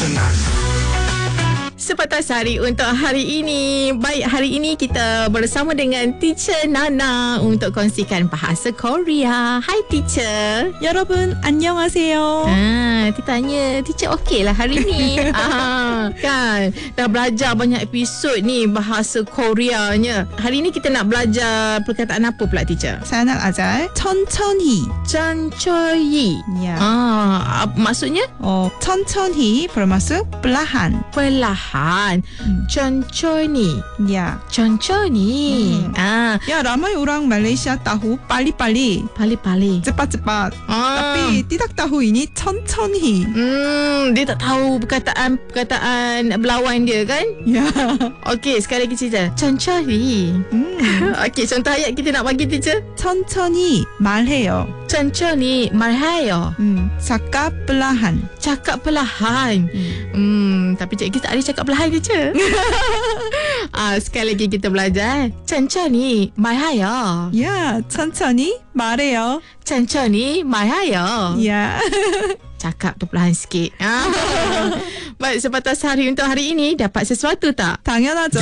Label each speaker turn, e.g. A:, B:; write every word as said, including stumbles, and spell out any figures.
A: tenang.
B: Sepatah hari untuk hari ini. Baik, hari ini kita bersama dengan Teacher Nana untuk kongsikan bahasa Korea. Hai Teacher.
C: 여러분 안녕하세요.
B: Ah, kita tanya Teacher okey lah hari ni. ah, kan dah belajar banyak episod ni bahasa Koreanya. Hari ni kita nak belajar perkataan apa pula Teacher?
C: saya nak ajar 천천히.
B: Chanchoyi.
C: Ya.
B: Ah, maksudnya
C: 어, 천천히 bermaksud perlahan.
B: perlahan. Chanchoni.
C: Ya.
B: Chanchoni.
C: Hmm.
B: Ah,
C: Ya, ramai orang Malaysia tahu 빨리빨리,
B: pali-pali.
C: cepat-cepat.
B: Ah.
C: Tapi tidak tahu ini 천천히.
B: Hmm, dia tak tahu perkataan perkataan berlawan dia kan?
C: Ya.
B: Okey, sekali lagi cerita. Chanchoni.
C: Hmm.
B: Okey, contoh ayat kita nak bagi teacher.
C: 천천히 말해요.
B: Chanchoni marhayo.
C: Hmm. cakap perlahan.
B: Cakap perlahan.
C: Hmm.
B: Hmm, tapi cikgu tak ada cakap perlahan teacher. ah, sekali lagi kita belajar. Chanchoni marhayo.
C: Ya, 천천히 말해요.
B: Chanchoni marhayo.
C: Ya.
B: Cakap tu perlahan sikit. Ah. Baik, sepatah hari untuk hari ini dapat sesuatu tak?
C: 당연하죠.